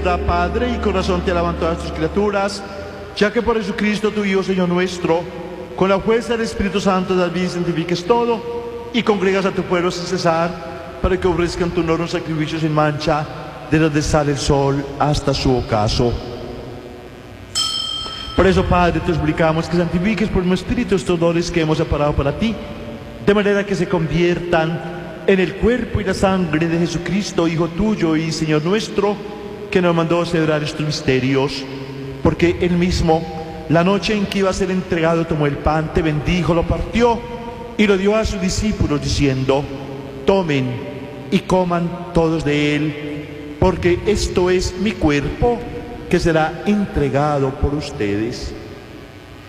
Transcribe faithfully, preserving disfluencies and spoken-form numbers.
Padre, y con razón te alaban todas tus criaturas, ya que por Jesucristo tu Hijo, Señor nuestro, con la fuerza del Espíritu Santo das vida y santifiques todo, y congregas a tu pueblo sin cesar, para que ofrezcan tu honor un sacrificio sin mancha, desde donde sale el sol hasta su ocaso. Por eso, Padre, te suplicamos que santifiques por mi Espíritu estos dones que hemos separado para ti, de manera que se conviertan en el cuerpo y la sangre de Jesucristo, Hijo tuyo y Señor nuestro, que nos mandó celebrar estos misterios, porque él mismo, la noche en que iba a ser entregado, tomó el pan, te bendijo, lo partió y lo dio a sus discípulos, diciendo: tomen y coman todos de él, porque esto es mi cuerpo, que será entregado por ustedes.